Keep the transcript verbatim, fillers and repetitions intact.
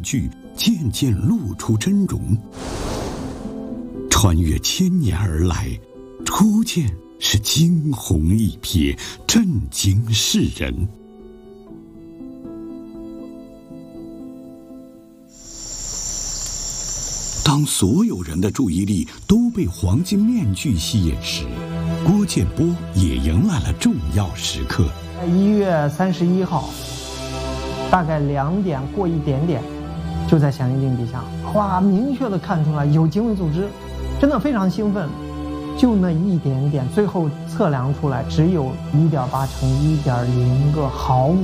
具渐渐露出真容。穿越千年而来，初见是惊鸿一瞥，震惊世人。当所有人的注意力都被黄金面具吸引时，郭建波也迎来了重要时刻。 一月三十一号，大概两点过一点点，就在显微镜底下，哇，明确的看出来有经纬组织，真的非常兴奋。就那一点点，最后测量出来只有一点八乘一点零个毫米。